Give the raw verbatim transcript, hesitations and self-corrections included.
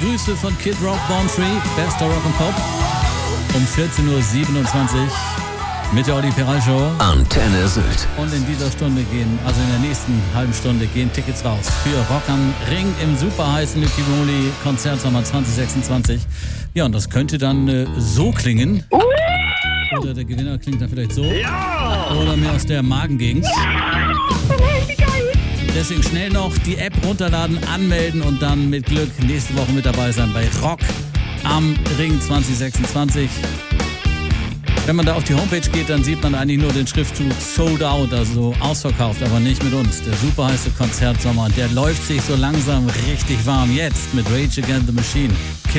Grüße von Kid Rock, Born Free, Bester Rock and Pop. Um vierzehn Uhr siebenundzwanzig mit der Olli Peral Show. Antenne Sylt. Und in dieser Stunde gehen, also in der nächsten halben Stunde, gehen Tickets raus für Rock am Ring im super heißen Tivoli Konzertsommer zwanzig sechsundzwanzig. Ja, und das könnte dann äh, so klingen. Oder der Gewinner klingt dann vielleicht so. Ja! Oder mehr aus der Magengegend. Deswegen schnell noch die App runterladen, anmelden und dann mit Glück nächste Woche mit dabei sein bei Rock am Ring zwanzig sechsundzwanzig. Wenn man da auf die Homepage geht, dann sieht man eigentlich nur den Schriftzug Sold Out, also ausverkauft, aber nicht mit uns. Der super heiße Konzertsommer, der läuft sich so langsam richtig warm. Jetzt mit Rage Against the Machine.